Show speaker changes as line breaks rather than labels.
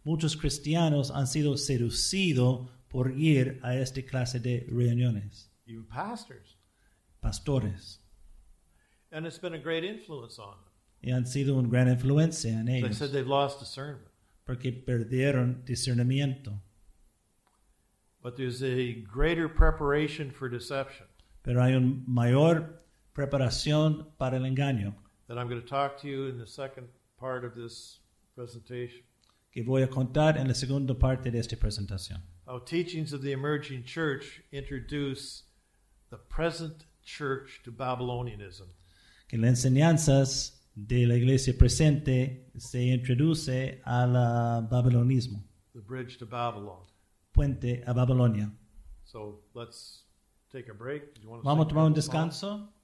muchos cristianos han sido seducidos por ir a esta clase de reuniones.
Even pastors.
Pastores.
And it's been a great influence on them.
Y han sido una gran influencia en
They
ellos
said they've lost discernment.
porque perdieron discernimiento.
But there's a greater preparation for deception
Pero hay una mayor preparación para el engaño
that I'm going to talk to you in the second part of this presentation.
que voy a contar en la segunda parte de esta presentación.
How teachings of the emerging church introduce the present church to Babylonianism.
Que las enseñanzas de la iglesia presente se introduce al babilonismo,
The bridge to Babylon.
puente a Babilonia.
So let's take a break. Do you want to
Vamos a
sing
tomar un
a song?
descanso.